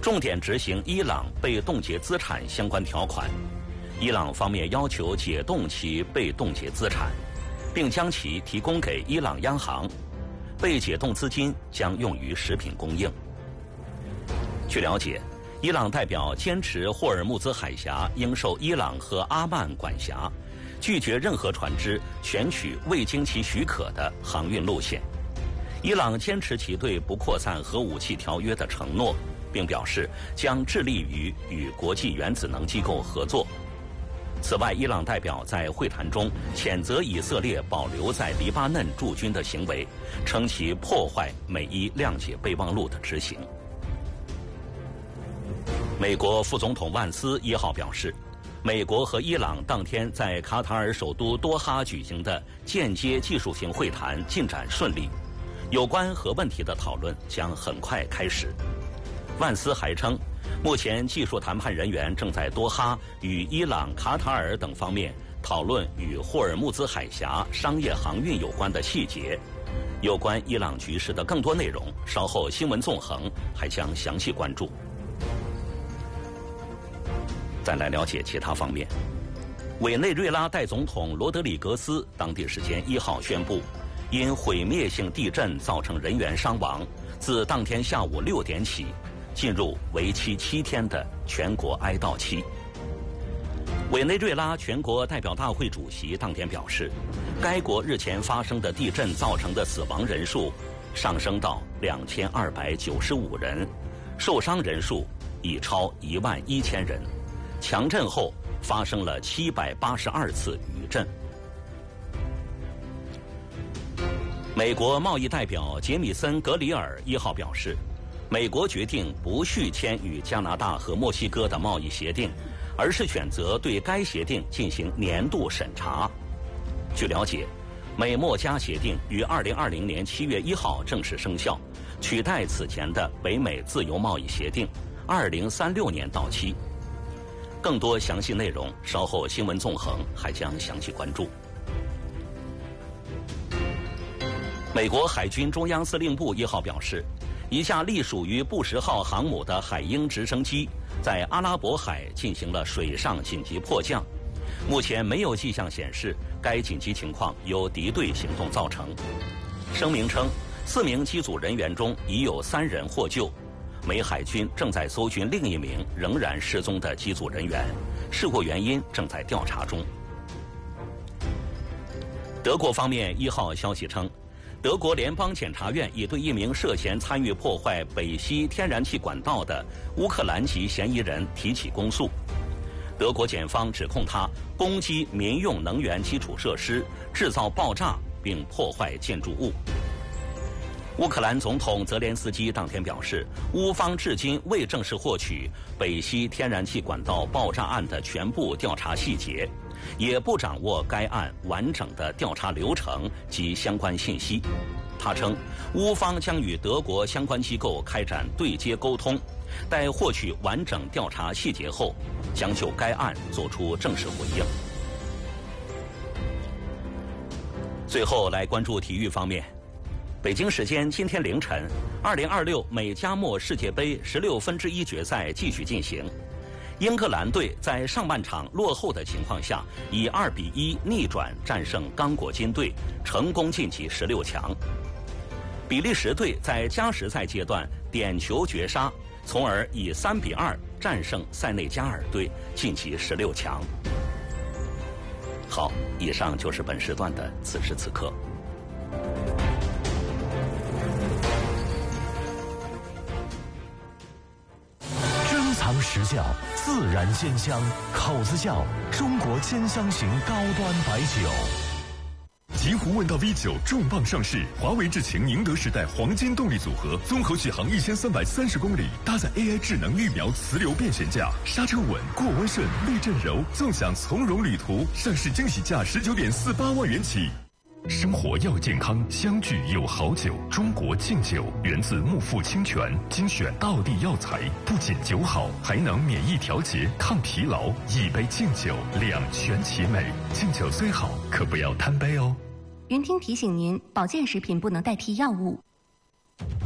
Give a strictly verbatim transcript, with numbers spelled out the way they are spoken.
重点执行伊朗被冻结资产相关条款。伊朗方面要求解冻其被冻结资产，并将其提供给伊朗央行。被解冻资金将用于食品供应。据了解，伊朗代表坚持霍尔木兹海峡应受伊朗和阿曼管辖，拒绝任何船只选取未经其许可的航运路线。伊朗坚持其对不扩散核武器条约的承诺，并表示将致力于与国际原子能机构合作。此外，伊朗代表在会谈中谴责以色列保留在黎巴嫩驻军的行为，称其破坏美伊谅解备忘录的执行。美国副总统万斯一号表示，美国和伊朗当天在卡塔尔首都多哈举行的间接技术型会谈进展顺利，有关核问题的讨论将很快开始。万斯还称，目前技术谈判人员正在多哈与伊朗、卡塔尔等方面讨论与霍尔木兹海峡商业航运有关的细节。有关伊朗局势的更多内容，稍后新闻纵横还将详细关注。再来了解其他方面，委内瑞拉代总统罗德里格斯当地时间一号宣布，因毁灭性地震造成人员伤亡，自当天下午六点起进入为期七天的全国哀悼期。委内瑞拉全国代表大会主席当天表示，该国日前发生的地震造成的死亡人数上升到两千二百九十五人，受伤人数已超一万一千人。强震后发生了七百八十二次余震。美国贸易代表杰米森·格里尔一号表示，美国决定不续签与加拿大和墨西哥的贸易协定，而是选择对该协定进行年度审查。据了解，美墨加协定于二零二零年七月一号正式生效，取代此前的北美自由贸易协定，二零三六年到期。更多详细内容，稍后新闻纵横还将详细关注。美国海军中央司令部一号表示，一架隶属于布什号航母的海鹰直升机在阿拉伯海进行了水上紧急迫降，目前没有迹象显示该紧急情况由敌对行动造成。声明称，四名机组人员中已有三人获救。美海军正在搜寻另一名仍然失踪的机组人员，事故原因正在调查中。德国方面一号消息称，德国联邦检察院已对一名涉嫌参与破坏北溪天然气管道的乌克兰籍嫌疑人提起公诉。德国检方指控他攻击民用能源基础设施，制造爆炸并破坏建筑物。乌克兰总统泽连斯基当天表示，乌方至今未正式获取北溪天然气管道爆炸案的全部调查细节，也不掌握该案完整的调查流程及相关信息。他称，乌方将与德国相关机构开展对接沟通，待获取完整调查细节后，将就该案作出正式回应。最后来关注体育方面。北京时间今天凌晨，二零二六美加墨世界杯十六分之一决赛继续进行。英格兰队在上半场落后的情况下，以二比一逆转战胜刚果金队，成功晋级十六强。比利时队在加时赛阶段点球绝杀，从而以三比二战胜塞内加尔队，晋级十六强。好，以上就是本时段的此时此刻。 尝实酵，自然鲜香，口子窖中国兼香型高端白酒。 极狐问道 V 九重磅上市，华为智擎宁德时代黄金动力组合，综合续航一千三百三十公里，搭载 A I 智能预瞄磁流变悬架，刹车稳，过弯顺，避震柔，纵享从容旅途。上市惊喜价十九点四八万元起。生活要健康，相聚有好酒。中国敬酒源自木富清泉，精选道地药材，不仅酒好，还能免疫调节、抗疲劳。一杯敬酒，两全其美。敬酒虽好，可不要贪杯哦。 云听提醒您，保健食品不能代替药物。